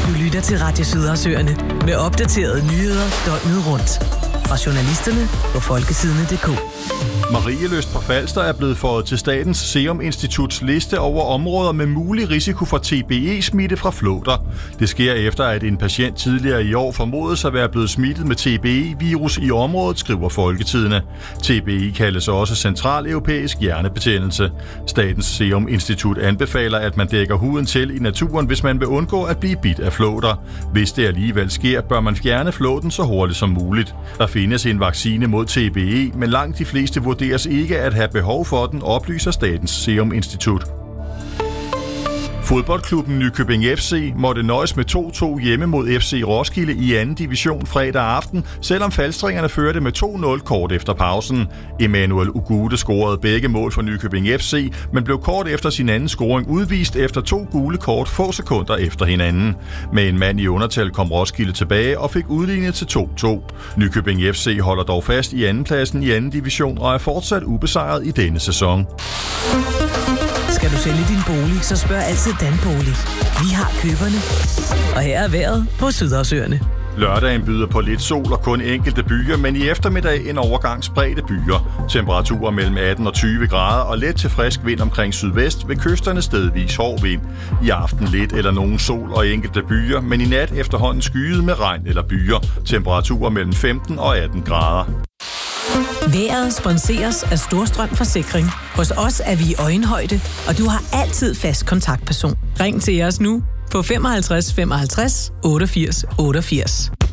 Du lytter til Radio Sydersøerne med opdaterede nyheder døgnet rundt. Fra journalisterne på folkesidene.dk. Marielyst på Falster er blevet føjet til Statens Serum Instituts liste over områder med mulig risiko for TBE-smitte fra flåter. Det sker efter, at en patient tidligere i år formodes at være blevet smittet med TBE-virus i området, skriver Folketidene. TBE kaldes også centraleuropæisk hjernebetændelse. Statens Serum Institut anbefaler, at man dækker huden til i naturen, hvis man vil undgå at blive bidt af flåter. Hvis det alligevel sker, bør man fjerne flåten så hurtigt som muligt. Der findes en vaccine mod TBE, men langt de fleste vurderes ikke at have behov for den, oplyser Statens Serum Institut. Fodboldklubben Nykøbing FC måtte nøjes med 2-2 hjemme mod FC Roskilde i 2. division fredag aften, selvom falstringerne førte med 2-0 kort efter pausen. Emmanuel Ugude scorede begge mål for Nykøbing FC, men blev kort efter sin anden scoring udvist efter 2 gule kort få sekunder efter hinanden. Med en mand i undertal kom Roskilde tilbage og fik udlignet til 2-2. Nykøbing FC holder dog fast i andenpladsen i 2. division og er fortsat ubesejret i denne sæson. Skal du sælge din bolig, så spørg altid Danbolig. Vi har køberne. Og her er vejret på Sydersøerne. Lørdagen byder på lidt sol og kun enkelte byer, men i eftermiddag en overgang spredte byer. Temperaturer mellem 18 og 20 grader og let til frisk vind omkring sydvest ved kysterne stedvis hård vind. I aften lidt eller nogen sol og enkelte byer, men i nat efterhånden skyet med regn eller byer. Temperaturer mellem 15 og 18 grader. Vejret sponseres af Storstrøm Forsikring. Hos os er vi i øjenhøjde, og du har altid fast kontaktperson. Ring til os nu på 55 55 88 88.